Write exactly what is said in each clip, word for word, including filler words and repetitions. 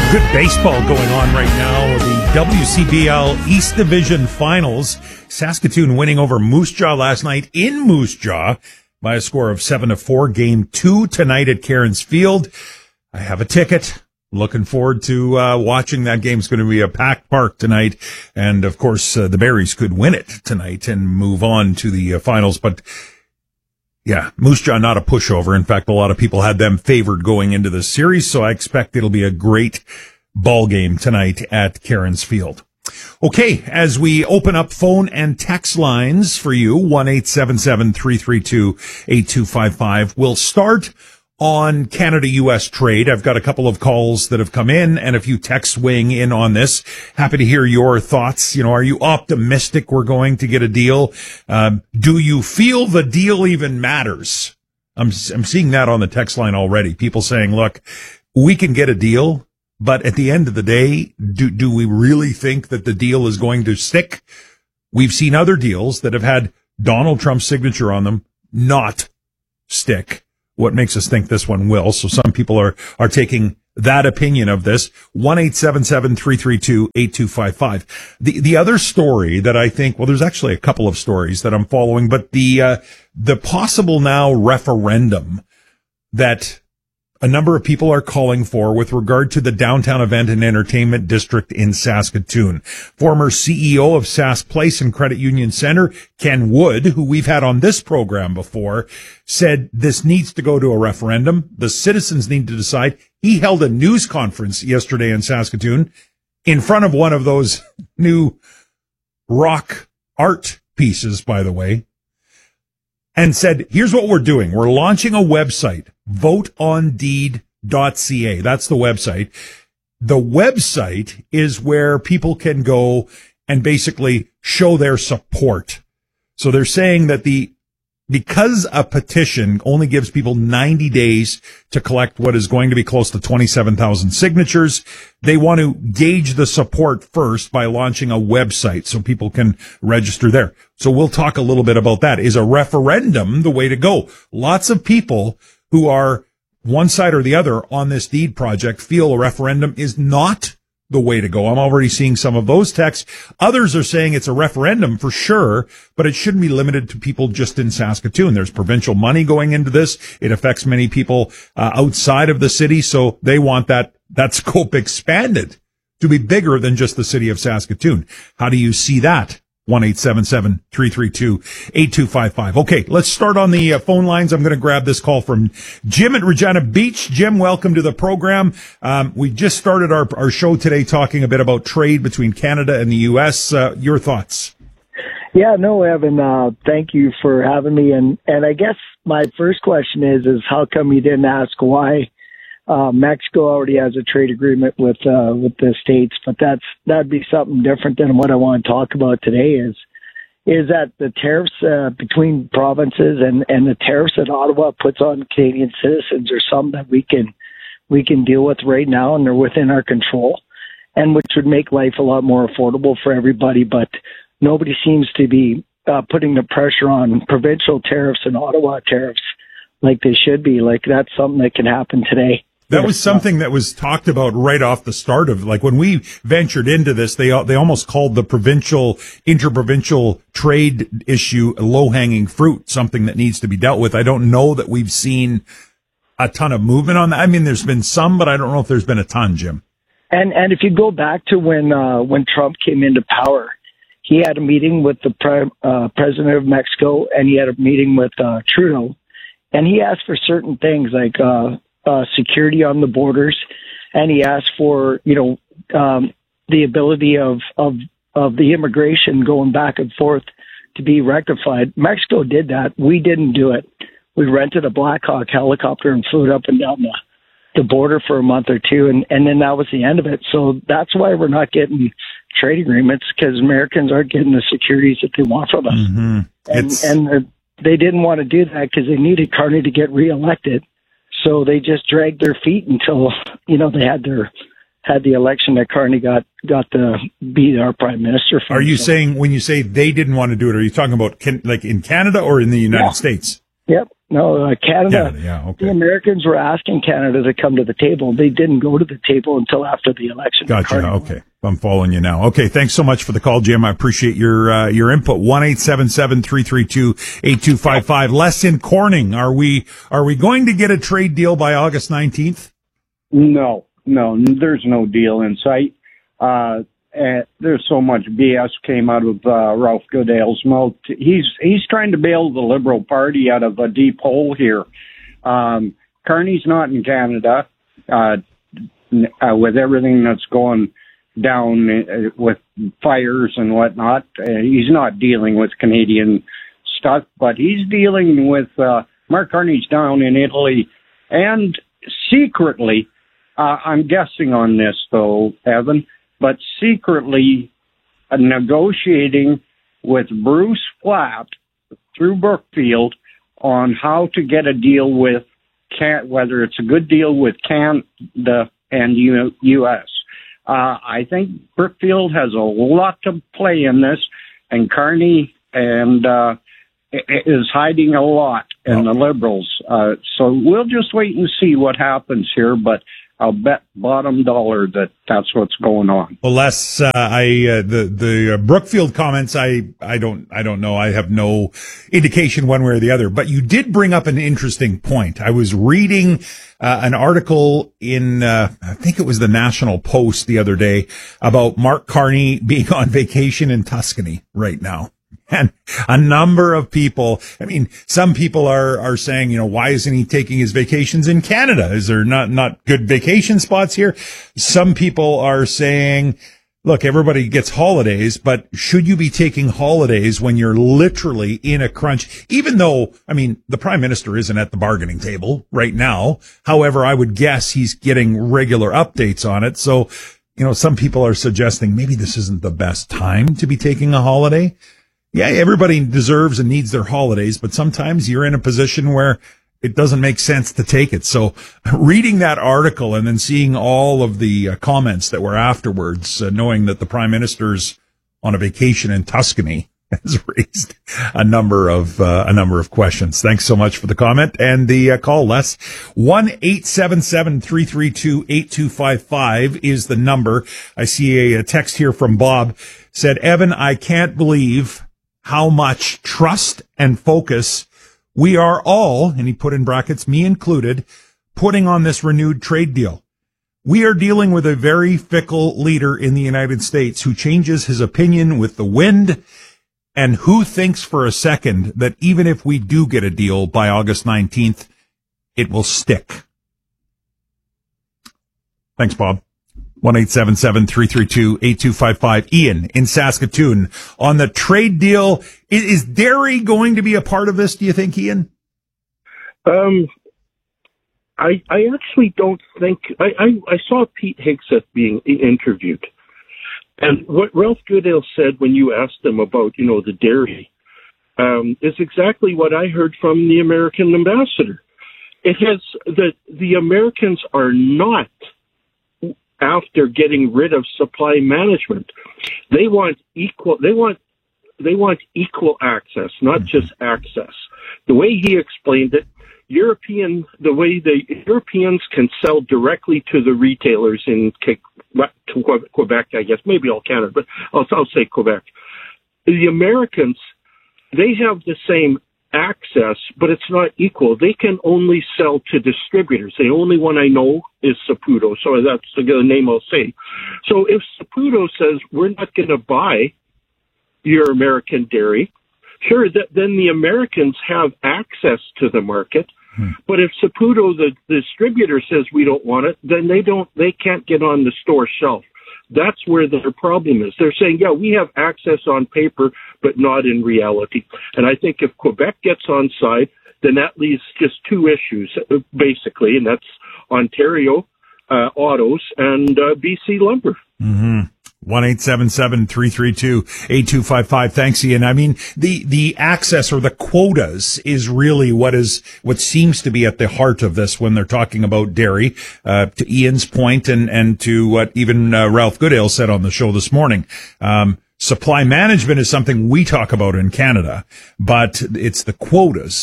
Good baseball going on right now. The W C B L East Division Finals. Saskatoon winning over Moose Jaw last night in Moose Jaw by a score of seven to four. Game two tonight at Cairns Field. I have a ticket. Looking forward to uh, watching that game. It's going to be a packed park tonight. And, of course, uh, the Berries could win it tonight and move on to the uh, finals. But, yeah, Moose Jaw not a pushover. In fact, a lot of people had them favored going into the series. So I expect it'll be a great ball game tonight at Cairns Field. Okay, as we open up phone and text lines for you, one eight seven seven, three three two, eight two five five. We'll start on Canada U S trade. I've got a couple of calls that have come in and a few texts weighing in on this. Happy to hear your thoughts. You know, are you optimistic we're going to get a deal? Um, do you feel the deal even matters? I'm, I'm seeing that on the text line already. People saying, look, we can get a deal, but at the end of the day, do, do we really think that the deal is going to stick? We've seen other deals that have had Donald Trump's signature on them not stick. What makes us think this one will? So some people are, are taking that opinion of this. one eight seven seven, three three two, eight two five five. The, the other story that I think, well, there's actually a couple of stories that I'm following, but the, uh, the possible now referendum that a number of people are calling for with regard to the downtown event and entertainment district in Saskatoon. Former C E O of Sask Place and Credit Union Center, Ken Wood, who we've had on this program before, said this needs to go to a referendum. The citizens need to decide. He held a news conference yesterday in Saskatoon in front of one of those new rock art pieces, by the way, and said, here's what we're doing. We're launching a website, vote on deed dot c a. That's the website. The website is where people can go and basically show their support. So they're saying that the, because a petition only gives people ninety days to collect what is going to be close to twenty-seven thousand signatures, they want to gauge the support first by launching a website so people can register there. So we'll talk a little bit about that. Is a referendum the way to go? Lots of people who are one side or the other on this deed project feel a referendum is not the way to go. I'm already seeing some of those texts. Others are saying it's a referendum for sure, but it shouldn't be limited to people just in Saskatoon. There's provincial money going into this. It affects many people uh, outside of the city, so they want that, that scope expanded to be bigger than just the city of Saskatoon. How do you see that? one eight seven seven, three three two, eight two five five. Okay, let's start on the uh, phone lines. I'm going to grab this call from Jim at Regina Beach. Jim, welcome to the program. Um, we just started our, our show today talking a bit about trade between Canada and the U S. Uh, your thoughts? Yeah, no, Evan, uh, thank you for having me. And, and I guess my first question is, is how come you didn't ask why Uh, Mexico already has a trade agreement with uh, with the states, but that's that'd be something different than what I want to talk about today. Is is that the tariffs uh, between provinces and, and the tariffs that Ottawa puts on Canadian citizens are something that we can we can deal with right now, and they're within our control, and which would make life a lot more affordable for everybody. But nobody seems to be uh, putting the pressure on provincial tariffs and Ottawa tariffs like they should be. Like that's something that can happen today. That was something that was talked about right off the start of, like, when we ventured into this, they they almost called the provincial, interprovincial trade issue a low-hanging fruit, something that needs to be dealt with. I don't know that we've seen a ton of movement on that. I mean, there's been some, but I don't know if there's been a ton, Jim. And and if you go back to when uh, when Trump came into power, he had a meeting with the pre- uh, president of Mexico, and he had a meeting with uh, Trudeau, and he asked for certain things like uh Uh, security on the borders, and he asked for, you know, um, the ability of, of of the immigration going back and forth to be rectified. Mexico did that. We didn't do it. We rented a Black Hawk helicopter and flew it up and down the, the border for a month or two, and, and then that was the end of it. So that's why we're not getting trade agreements, because Americans aren't getting the securities that they want from us. Mm-hmm. And, and uh, they didn't want to do that because they needed Carney to get reelected. So they just dragged their feet until, you know, they had their had the election that Carney got got to be our prime minister. From. Are you so, saying when you say they didn't want to do it, are you talking about can, like in Canada or in the United yeah. States? Yep, No, uh, Canada, Canada, yeah, okay. The Americans were asking Canada to come to the table. They didn't go to the table until after the election. Gotcha. Okay. I'm following you now. Okay. Thanks so much for the call, Jim. I appreciate your, uh, your input. one eight seven seven, three three two, eight two five five. Les in Corning. Are we, are we going to get a trade deal by August nineteenth? No, no, there's no deal in sight. Uh, Uh, there's so much B S came out of uh, Ralph Goodale's mouth. He's he's trying to bail the Liberal Party out of a deep hole here. Um, Carney's not in Canada uh, uh, with everything that's going down uh, with fires and whatnot. Uh, he's not dealing with Canadian stuff, but he's dealing with uh, Mark Carney's down in Italy, and secretly, uh, I'm guessing on this though, Evan. But secretly uh, negotiating with Bruce Flatt through Brookfield on how to get a deal with, can, whether it's a good deal with Canada and U- U.S. Uh, I think Brookfield has a lot to play in this, and Carney and uh, is hiding a lot in the Liberals. Uh, so we'll just wait and see what happens here, but I'll bet bottom dollar that that's what's going on. Well, Les, uh, I uh, the the uh, Brookfield comments, I I don't I don't know. I have no indication one way or the other. But you did bring up an interesting point. I was reading uh, an article in uh, I think it was the National Post the other day about Mark Carney being on vacation in Tuscany right now. And a number of people, I mean, some people are, are saying, you know, why isn't he taking his vacations in Canada? Is there not, not good vacation spots here? Some people are saying, look, everybody gets holidays, but should you be taking holidays when you're literally in a crunch? Even though, I mean, the prime minister isn't at the bargaining table right now. However, I would guess he's getting regular updates on it. So, you know, some people are suggesting maybe this isn't the best time to be taking a holiday. Yeah, everybody deserves and needs their holidays, but sometimes you're in a position where it doesn't make sense to take it. So reading that article and then seeing all of the uh, comments that were afterwards, uh, knowing that the prime minister's on a vacation in Tuscany has raised a number of, uh, a number of questions. Thanks so much for the comment and the uh, call, Les. one eight seven seven, three three two, eight two five five is the number. I see a, a text here from Bob. Said, Evan, I can't believe how much trust and focus we are all, and he put in brackets, me included, putting on this renewed trade deal. We are dealing with a very fickle leader in the United States who changes his opinion with the wind and who thinks for a second that even if we do get a deal by August nineteenth, it will stick. Thanks, Bob. one eight seven seven, three three two, eight two five five. Ian in Saskatoon on the trade deal. Is, is dairy going to be a part of this, do you think, Ian? Um, I I actually don't think, I, I, I saw Pete Hegseth being interviewed. And what Ralph Goodale said when you asked him about, you know, the dairy, um, is exactly what I heard from the American ambassador. It has, that the Americans are not after getting rid of supply management. They want equal, they want, they want equal access, not just access. The way he explained it, European, the way the Europeans can sell directly to the retailers in Quebec, I guess, maybe all Canada, but I'll, I'll say Quebec. The Americans, they have the same access, but it's not equal. They can only sell to distributors. The only one I know is Saputo, so that's the name I'll say. So if Saputo says we're not going to buy your American dairy, sure, that then the Americans have access to the market. Hmm. But if Saputo, the, the distributor, says we don't want it, then they don't. They can't get on the store shelf. That's where their problem is. They're saying, yeah, we have access on paper, but not in reality. And I think if Quebec gets on side, then that leaves just two issues, basically, and that's Ontario uh, autos and uh, B C lumber. Mm-hmm. one eight seven seven, three three two, eight two five five. Thanks, Ian. I mean, the, the access or the quotas is really what is, what seems to be at the heart of this when they're talking about dairy, uh, to Ian's point and, and to what even uh, Ralph Goodale said on the show this morning. Um, supply management is something we talk about in Canada, but it's the quotas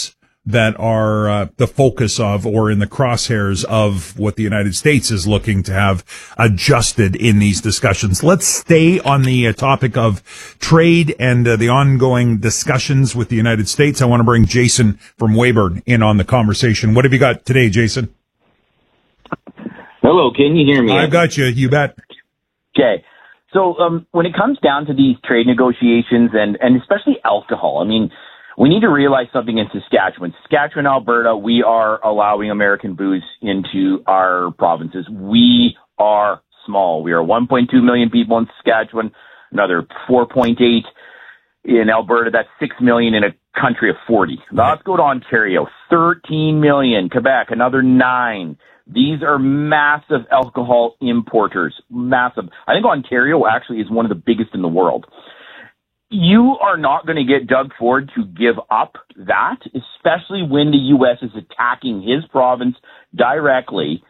that are uh, the focus of or in the crosshairs of what the United States is looking to have adjusted in these discussions. Let's stay on the uh, topic of trade and uh, the ongoing discussions with the United States. I want to bring Jason from Weyburn in on the conversation. What have you got today, Jason? Hello, can you hear me? I've got you. You bet. Okay. So um, when it comes down to these trade negotiations and, and especially alcohol, I mean, we need to realize something in Saskatchewan. Saskatchewan, Alberta, we are allowing American booze into our provinces. We are small. We are one point two million people in Saskatchewan, another four point eight in Alberta. That's six million in a country of forty. Now, let's go to Ontario, thirteen million. Quebec, another nine. These are massive alcohol importers. Massive. I think Ontario actually is one of the biggest in the world. You are not going to get Doug Ford to give up that, especially when the U S is attacking his province directly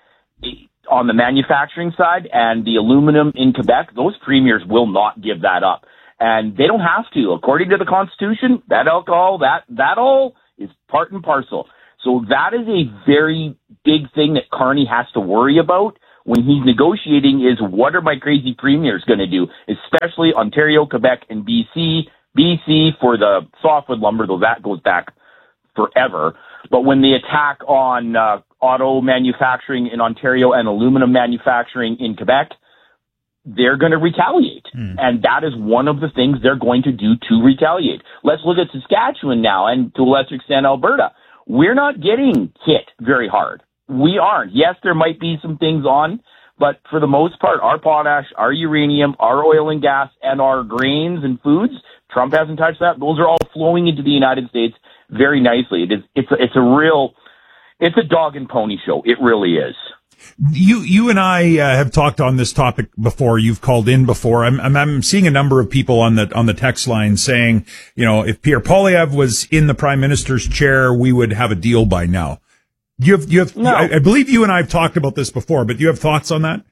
on the manufacturing side and the aluminum in Quebec. Those premiers will not give that up. And they don't have to. According to the Constitution, that alcohol, that, that all is part and parcel. So that is a very big thing that Carney has to worry about when he's negotiating is what are my crazy premiers going to do, especially Ontario, Quebec, and B C. B C for the softwood lumber, though that goes back forever. But when the attack on uh, auto manufacturing in Ontario and aluminum manufacturing in Quebec, they're going to retaliate. Mm. And that is one of the things they're going to do to retaliate. Let's look at Saskatchewan now and to a lesser extent Alberta. We're not getting hit very hard. We aren't. Yes, there might be some things on, but for the most part, our potash, our uranium, our oil and gas, and our grains and foods, Trump hasn't touched that. Those are all flowing into the United States very nicely. It is, it's a, it's a real, it's a dog and pony show. It really is. You, you and I uh, have talked on this topic before. You've called in before. I'm, I'm, I'm seeing a number of people on the, on the text line saying, you know, if Pierre Poilievre was in the prime minister's chair, we would have a deal by now. You have, you have, no. I, I believe you and I have talked about this before, but do you have thoughts on that?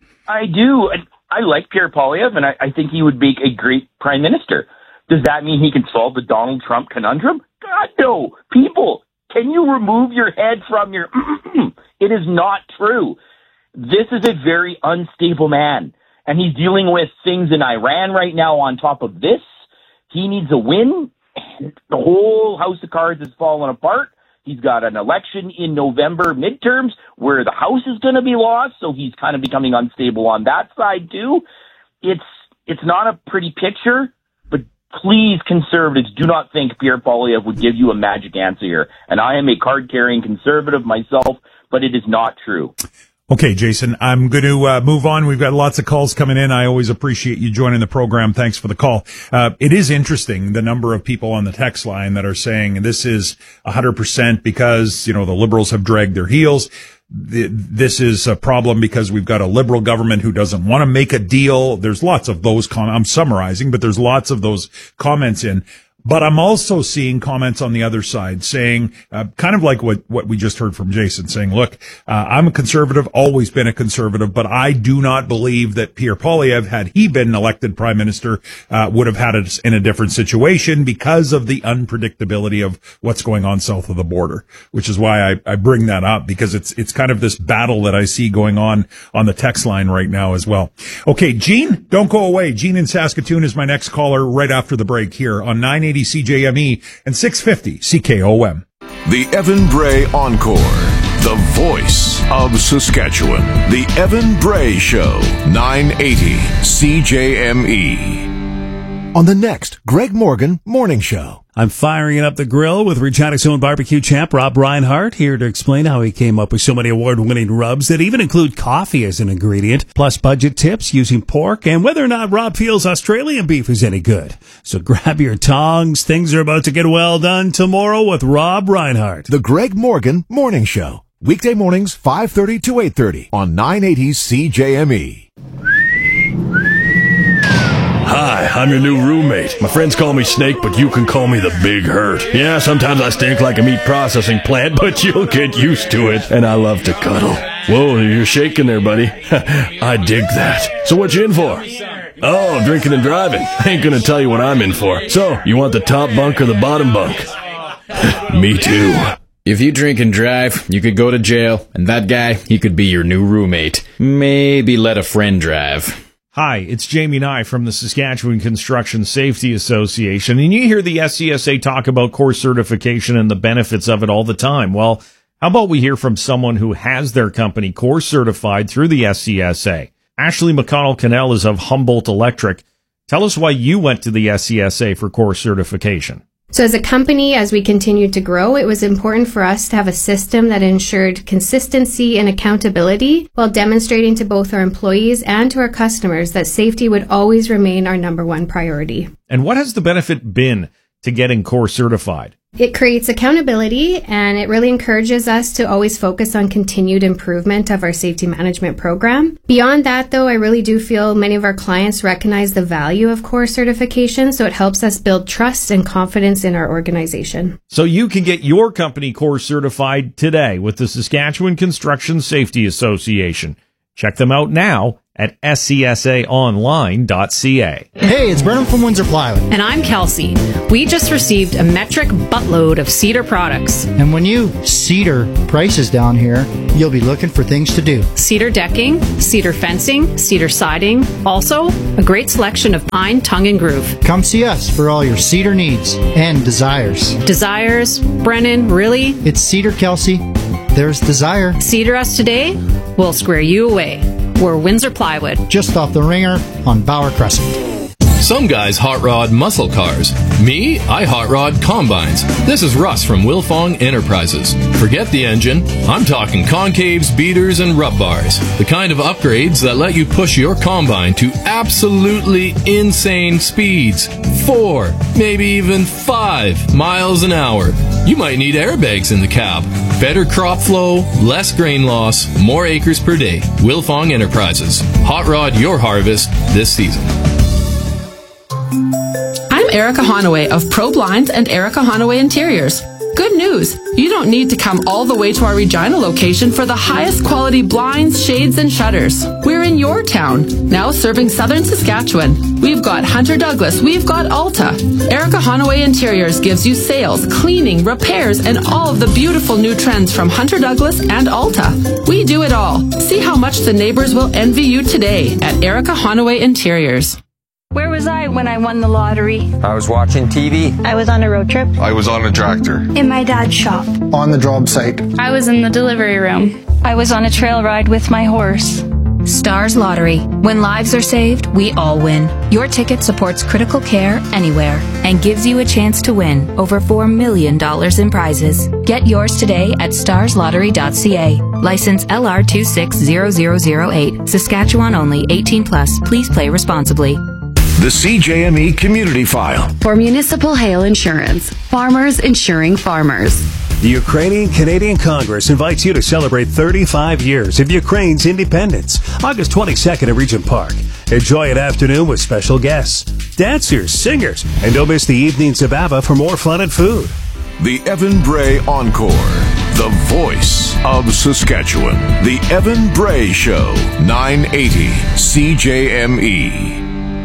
I do. I, I like Pierre Poilievre, and I, I think he would be a great prime minister. Does that mean he can solve the Donald Trump conundrum? God, no. People, can you remove your head from your, it is not true. This is a very unstable man, and he's dealing with things in Iran right now on top of this. He needs a win. The whole house of cards has fallen apart. He's got an election in November midterms where the House is going to be lost, so he's kind of becoming unstable on that side too. It's it's not a pretty picture, but please, conservatives, do not think Pierre Poilievre would give you a magic answer here. And I am a card-carrying conservative myself, but it is not true. Okay, Jason, I'm going to uh, move on. We've got lots of calls coming in. I always appreciate you joining the program. Thanks for the call. Uh, it is interesting, the number of people on the text line that are saying this is one hundred percent because, you know, the Liberals have dragged their heels. The, this is a problem because we've got a Liberal government who doesn't want to make a deal. There's lots of those comments. I'm summarizing, but there's lots of those comments in. But I'm also seeing comments on the other side saying, uh, kind of like what, what we just heard from Jason saying, look, uh, I'm a conservative, always been a conservative, but I do not believe that Pierre Poilievre, had he been elected prime minister, uh, would have had us in a different situation because of the unpredictability of what's going on south of the border, which is why I, I bring that up, because it's, it's kind of this battle that I see going on on the text line right now as well. Okay, Gene, don't go away. Gene in Saskatoon is my next caller right after the break here on nine eighty C J M E and six fifty C K O M. The Evan Bray Encore, the voice of Saskatchewan. The Evan Bray Show, nine eighty C J M E. On the next Greg Morgan Morning Show. I'm firing up the grill with Regina's own barbecue champ, Rob Reinhardt, here to explain how he came up with so many award-winning rubs that even include coffee as an ingredient, plus budget tips using pork, and whether or not Rob feels Australian beef is any good. So grab your tongs. Things are about to get well done tomorrow with Rob Reinhardt. The Greg Morgan Morning Show. Weekday mornings, five thirty to eight thirty on nine eighty C J M E. Hi, I'm your new roommate. My friends call me Snake, but you can call me the Big Hurt. Yeah, sometimes I stink like a meat processing plant, but you'll get used to it. And I love to cuddle. Whoa, you're shaking there, buddy. I dig that. So what you in for? Oh, drinking and driving. I ain't gonna tell you what I'm in for. So, you want the top bunk or the bottom bunk? Me too. If you drink and drive, you could go to jail, and that guy, he could be your new roommate. Maybe let a friend drive. Hi, it's Jamie Nye from the Saskatchewan Construction Safety Association, and you hear the S C S A talk about course certification and the benefits of it all the time. Well, how about we hear from someone who has their company course certified through the S C S A? Ashley McConnell-Cannell is of Humboldt Electric. Tell us why you went to the S C S A for course certification. So as a company, as we continued to grow, it was important for us to have a system that ensured consistency and accountability while demonstrating to both our employees and to our customers that safety would always remain our number one priority. And what has the benefit been to getting course certified? It creates accountability, and it really encourages us to always focus on continued improvement of our safety management program. Beyond that, though, I really do feel many of our clients recognize the value of course certification, so it helps us build trust and confidence in our organization. So you can get your company course certified today with the Saskatchewan Construction Safety Association. Check them out now at s c s a online dot c a. Hey, it's Brennan from Windsor Plywood. And I'm Kelsey. We just received a metric buttload of Cedar products. And when you Cedar prices down here, you'll be looking for things to do. Cedar decking, cedar fencing, cedar siding. Also, a great selection of pine, tongue, and groove. Come see us for all your cedar needs and desires. Desires? Brennan, really? It's Cedar, Kelsey. There's desire. Cedar us today, we'll square you away. We're Windsor Plywood. Just off the ringer on Bauer Crescent. Some guys hot rod muscle cars. Me, I hot rod combines. This is Russ from Wilfong Enterprises. Forget the engine. I'm talking concaves, beaters, and rub bars. The kind of upgrades that let you push your combine to absolutely insane speeds. Four, maybe even five miles an hour. You might need airbags in the cab. Better crop flow, less grain loss, more acres per day. Wilfong Enterprises. Hot rod your harvest this season. I'm Erica Honaway of Pro Blinds and Erica Honaway Interiors. Good news! You don't need to come all the way to our Regina location for the highest quality blinds, shades, and shutters. We're in your town, now serving southern Saskatchewan. We've got Hunter Douglas, we've got Alta. Erica Honaway Interiors gives you sales, cleaning, repairs, and all of the beautiful new trends from Hunter Douglas and Alta. We do it all. See how much the neighbors will envy you today at Erica Honaway Interiors. Where was I when I won the lottery? I was watching T V. I was on a road trip. I was on a tractor. In my dad's shop. On the job site. I was in the delivery room. I was on a trail ride with my horse. Stars Lottery. When lives are saved, we all win. Your ticket supports critical care anywhere and gives you a chance to win over four million dollars in prizes. Get yours today at stars lottery dot c a. License L R two six zero zero zero eight. Saskatchewan only. eighteen plus. Please play responsibly. The C J M E Community File. For Municipal Hail Insurance. Farmers insuring farmers. The Ukrainian-Canadian Congress invites you to celebrate thirty-five years of Ukraine's independence, August twenty-second at Regent Park. Enjoy an afternoon with special guests, dancers, singers, and don't miss the evenings of ABBA for more fun and food. The Evan Bray Encore. The voice of Saskatchewan. The Evan Bray Show. nine eighty C J M E.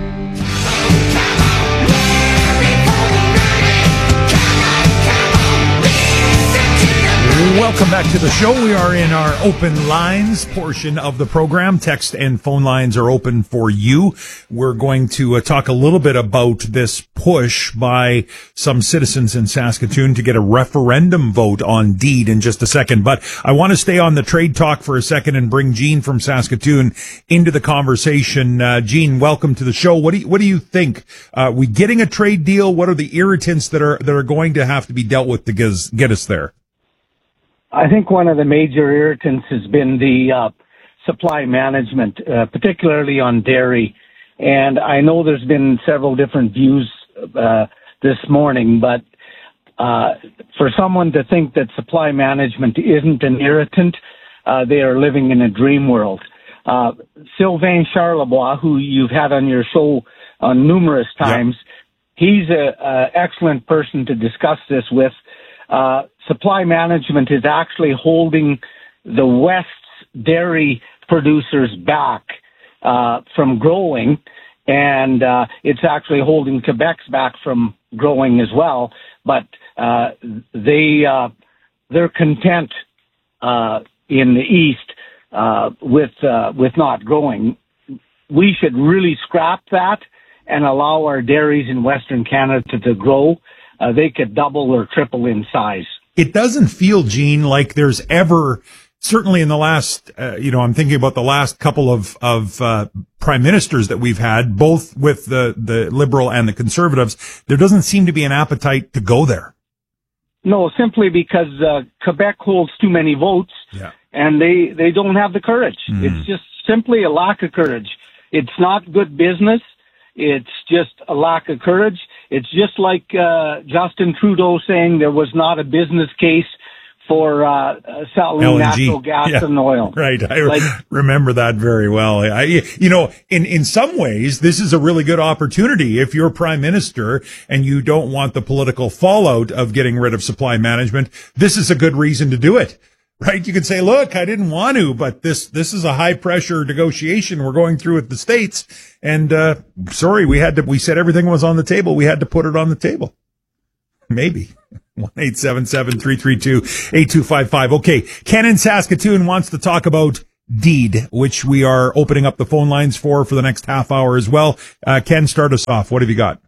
Welcome back to the show. We are in our open lines portion of the program. Text and phone lines are open for you. We're going to uh, talk a little bit about this push by some citizens in Saskatoon to get a referendum vote on deed in just a second. But I want to stay on the trade talk for a second and bring Gene from Saskatoon into the conversation. Uh, Gene, welcome to the show. What do you, what do you think? Uh, we getting a trade deal? What are the irritants that are that are going to have to be dealt with to get us, get us there? I think one of the major irritants has been the uh, supply management, uh, particularly on dairy. And I know there's been several different views uh, this morning, but uh, for someone to think that supply management isn't an irritant, uh, they are living in a dream world. Uh, Sylvain Charlebois, who you've had on your show uh, numerous times, yep. he's an excellent person to discuss this with. Uh, supply management is actually holding the West's dairy producers back uh, from growing, and uh, it's actually holding Quebec's back from growing as well. But uh, they uh, they're content uh, in the East uh, with uh, with not growing. We should really scrap that and allow our dairies in Western Canada to, to grow. Uh, they could double or triple in size. It doesn't feel, Gene, like there's ever, certainly in the last, uh, you know, I'm thinking about the last couple of, of, uh, prime ministers that we've had, both with the, the Liberal and the Conservatives, there doesn't seem to be an appetite to go there. No, simply because, uh, Quebec holds too many votes. Yeah. And they, they don't have the courage. Mm. It's just simply a lack of courage. It's not good business. It's just a lack of courage. It's just like uh, Justin Trudeau saying there was not a business case for uh, selling natural gas yeah, and oil. Right. I like, remember that very well. I, you know, in, in some ways, this is a really good opportunity. If you're prime minister and you don't want the political fallout of getting rid of supply management, this is a good reason to do it. Right? You could say, look, I didn't want to, but this, this is a high pressure negotiation we're going through with the states. And, uh, sorry, we had to, we said everything was on the table. We had to put it on the table. Maybe. one eight seven seven, three three two, eight two five five. Okay. Ken in Saskatoon wants to talk about DEED, which we are opening up the phone lines for, for the next half hour as well. Uh, Ken, start us off. What have you got?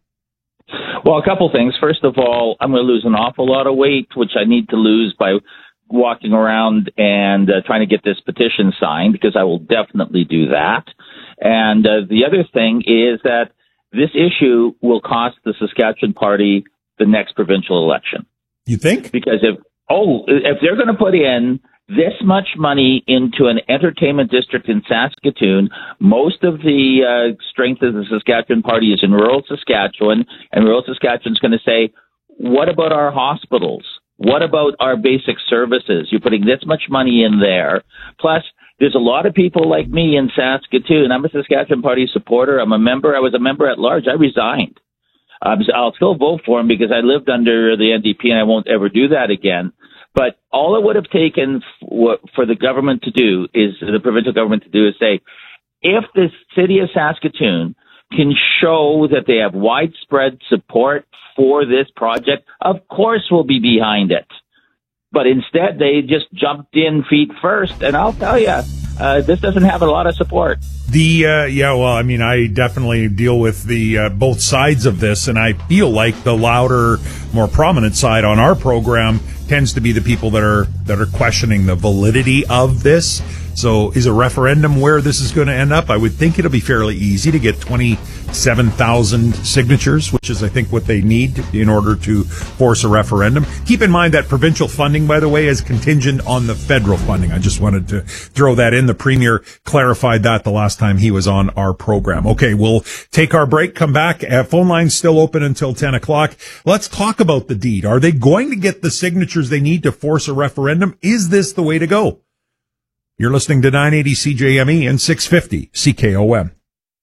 Well, a couple things. First of all, I'm going to lose an awful lot of weight, which I need to lose by walking around and uh, trying to get this petition signed, because I will definitely do that. And uh, the other thing is that this issue will cost the Saskatchewan Party the next provincial election. You think? Because if, oh, if they're going to put in this much money into an entertainment district in Saskatoon, most of the uh, strength of the Saskatchewan Party is in rural Saskatchewan, and rural Saskatchewan's going to say, what about our hospitals? What about our basic services? You're putting this much money in there. Plus, there's a lot of people like me in Saskatoon. I'm a Saskatchewan Party supporter. I'm a member. I was a member at large. I resigned. Um, so I'll still vote for him because I lived under the N D P and I won't ever do that again. But all it would have taken for, for the government to do is, the provincial government to do is say, if the city of Saskatoon can show that they have widespread support for this project, of course we'll be behind it. But instead, they just jumped in feet first. And I'll tell you, uh, this doesn't have a lot of support. The, uh, yeah, well, I mean, I definitely deal with the, uh, both sides of this, and I feel like the louder, more prominent side on our program tends to be the people that are, that are questioning the validity of this. So is a referendum where this is going to end up? I would think it'll be fairly easy to get twenty-seven thousand signatures, which is, I think, what they need in order to force a referendum. Keep in mind that provincial funding, by the way, is contingent on the federal funding. I just wanted to throw that in. The Premier clarified that the last time he was on our program. Okay, we'll take our break, come back. Uh, phone lines still open until ten o'clock. Let's talk about the DEED. Are they going to get the signatures they need to force a referendum? Is this the way to go? You're listening to nine eighty C J M E and six fifty C K O M.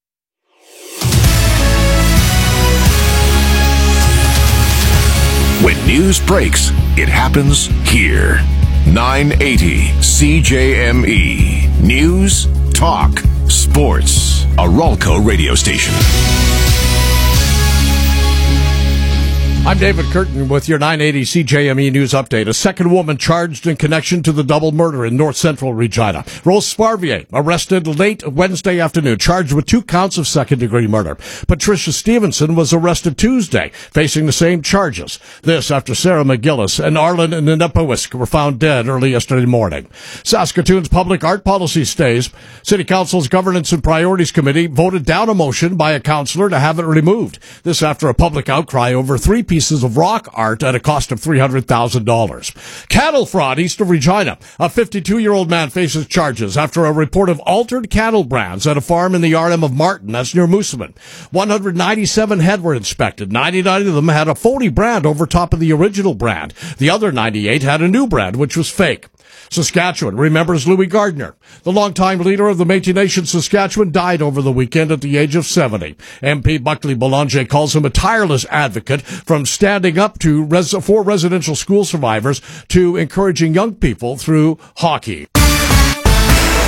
When news breaks, it happens here. nine eighty C J M E. News, talk, sports. A Ralco radio station. I'm David Curtin with your nine eighty C J M E News Update. A second woman charged in connection to the double murder in North Central Regina. Rose Sparvier arrested late Wednesday afternoon, charged with two counts of second-degree murder. Patricia Stevenson was arrested Tuesday, facing the same charges. This after Sarah McGillis and Arlen Nenepawisk were found dead early yesterday morning. Saskatoon's public art policy stays. City Council's Governance and Priorities Committee voted down a motion by a councillor to have it removed. This after a public outcry over three pieces of rock art at a cost of three hundred thousand dollars. Cattle fraud east of Regina. A fifty-two-year-old man faces charges after a report of altered cattle brands at a farm in the R M of Martin, that's near Moosomin. one hundred ninety-seven head were inspected. ninety-nine of them had a phony brand over top of the original brand. The other ninety-eight had a new brand, which was fake. Saskatchewan remembers Louis Gardner. The longtime leader of the Métis Nation Saskatchewan died over the weekend at the age of seventy. M P Buckley Boulanger calls him a tireless advocate, from standing up to res- for residential school survivors to encouraging young people through hockey.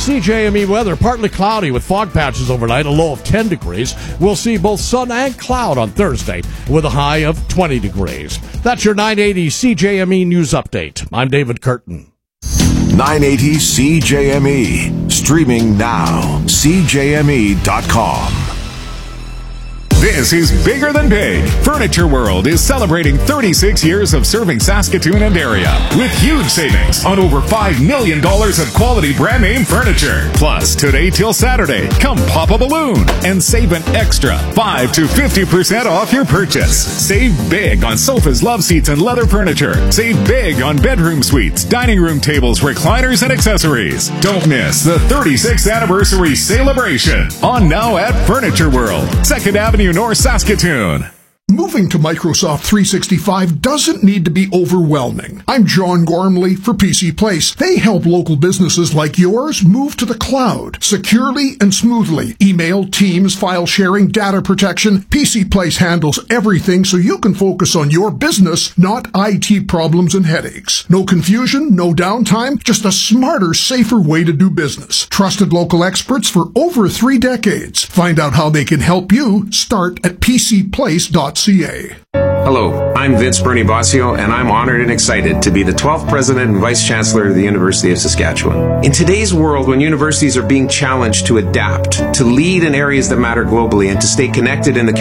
C J M E weather, partly cloudy with fog patches overnight, a low of ten degrees. We'll see both sun and cloud on Thursday with a high of twenty degrees. That's your nine eighty C J M E News Update. I'm David Curtin. nine eighty C J M E. Streaming now. C J M E dot com. This is Bigger Than Big. Furniture World is celebrating thirty-six years of serving Saskatoon and area with huge savings on over five million dollars of quality brand name furniture. Plus, today till Saturday, come pop a balloon and save an extra five to fifty percent off your purchase. Save big on sofas, love seats, and leather furniture. Save big on bedroom suites, dining room tables, recliners, and accessories. Don't miss the thirty-sixth anniversary celebration on now at Furniture World, second Avenue North, Saskatoon. Moving to Microsoft three sixty-five doesn't need to be overwhelming. I'm John Gormley for P C Place. They help local businesses like yours move to the cloud securely and smoothly. Email, Teams, file sharing, data protection. P C Place handles everything so you can focus on your business, not I T problems and headaches. No confusion, no downtime, just a smarter, safer way to do business. Trusted local experts for over three decades. Find out how they can help you. Start at p c place dot c a. Hello, I'm Vince Bernie Bossio, and I'm honored and excited to be the twelfth President and Vice Chancellor of the University of Saskatchewan. In today's world, when universities are being challenged to adapt, to lead in areas that matter globally, and to stay connected in the